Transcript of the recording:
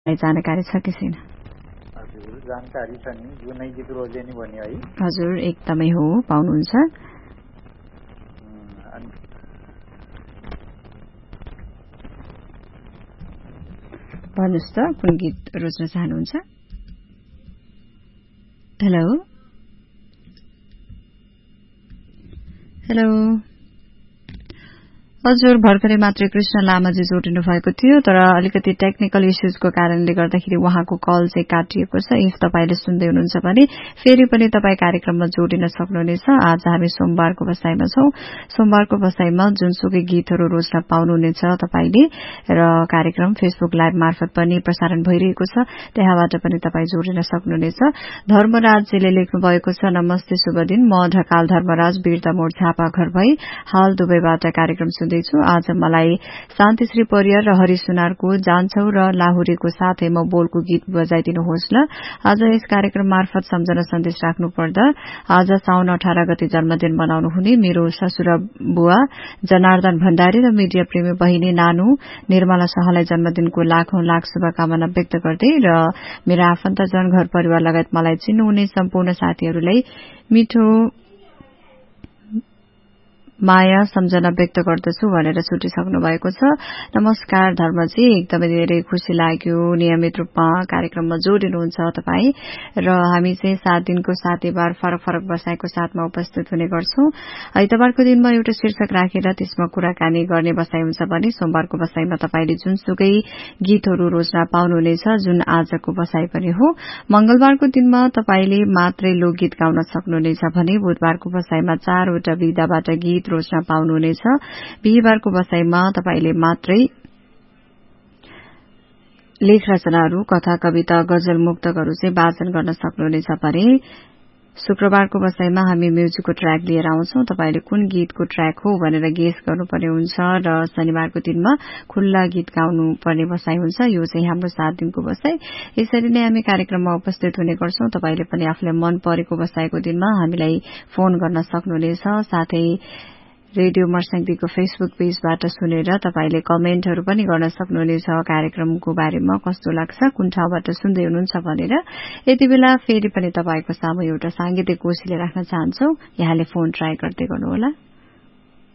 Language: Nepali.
जानकारी छ कि छैन? हजुर जानकारी छ नि, जुनै गीत रोजे नि भन्यो है। हजुर एकदमै हो, पाउनुहुन्छ। भन्नुहोस् त कुन गीत रोज्न चाहनुहुन्छ? हेलो हेलो हजुर भर्खरै मात्रै कृष्ण लामाजी जोडिनु भएको थियो, तर अलिकति टेक्निकल इश्यूजको कारणले गर्दाखेरि उहाँको कल चाहिँ काटिएको छ। इफ तपाईले सुन्दै हुनुहुन्छ भने फेरि पनि तपाई कार्यक्रममा जोडिन सक्नुहुनेछ। आज हामी सोमबारको बसाइमा छौं। सोमबारको बसाइमा जुनसुकै गीतहरू रोज्न पाउनुहुनेछ तपाईले, र कार्यक्रम फेसबुक लाइभ मार्फत पनि प्रसारण भइरहेको छ, त्यहाँबाट पनि तपाई जोडिन सक्नुहुनेछ। धर्मराजजीले लेख्नु भएको छ, नमस्ते शुभ दिन, म ढकाल धर्मराज बिरता मोड झापा घर भई हाल दुबईबाट कार्यक्रम आज मलाई शान्तिश्री परियार र हरि सुनारको जान्छौ र लाहुरेको साथै म बोलको गीत बजाइदिनुहोस् ल। आज यस कार्यक्रम मार्फत सम्झना सन्देश राख्नु पर्दा आज साउन 18 गते जन्मदिन मनाउनु हुने मेरो ससुरा बुवा जनार्दन भण्डारी र मिडिया प्रेमी बहिनी नानु निर्मला शाहलाई जन्मदिनको लाखौं लाख शुभकामना व्यक्त गर्दै र मेरा आफन्तजन घर परिवार लगायत मलाई चिन्नुहुने सम्पूर्ण साथीहरूलाई मिठो माया सम्झना व्यक्त गर्दछु भनेर छुटिसक्नु भएको छ। नमस्कार धर्मजी, एकदमै धेरै खुशी लाग्यो नियमित रूपमा कार्यक्रममा जोडिनुहुन्छ तपाई, र हामी चाहिँ 7 दिनको 7 बार फरक फरक बसाइको साथमा उपस्थित हुने गर्छौं। आइतबारको दिनमा एउटा शीर्षक राखेर त्यसमा कुराकानी गर्ने बसाइ हुन्छ भने सोमबारको बसाइमा तपाईले जुनसुकै गीतहरू रोज्न पाउनुहुनेछ, जुन आजको बसाइ पनि हो। मंगलबारको दिनमा तपाईले मात्रै लोकगीत गाउन सक्नुहुनेछ भने बुधबारको बसाइमा 4 वटा विधाबाट गीत रोज्न पाउनुहुनेछ। बिहीबारको बसाइमा तपाईले मात्रै लेख रचनाहरू, कथा, कविता, गजल, मुक्तकहरू चाहिँ वाचन गर्न सक्नुहुनेछ भने शुक्रबारको बसाइमा हामी म्युजिकको ट्र्याक लिएर आउँछौं। तपाईले कुन गीतको ट्र्याक हो भनेर गेस गर्नुपर्ने हुन्छ, र शनिबारको दिनमा खुल्ला गीत गाउनु पर्ने बसाइ हुन्छ। यो चाहिँ हाम्रो 7 दिनको बसाइ। यसरी नै हामी कार्यक्रममा उपस्थित हुने गर्छौं। तपाईले पनि आफूलाई मन परेको बसाइको दिनमा हामीलाई फोन गर्न सक्नुहुनेछ। साथै रेडियो मर्स्याङदीको फेसबुक पेजबाट सुनेर तपाईले कमेन्टहरू पनि गर्न सक्नुहुनेछ कार्यक्रमको बारेमा, कस्तो लाग्छ, कुन ठाउँबाट सुन्दै हुनुहुन्छ भनेर। यति बेला फेरि पनि तपाईको सामु एउटा सांगीतिक कोशिला राख्न चाहन्छौ, यहाँले फोन ट्राई गर्दै गर्नुहोला।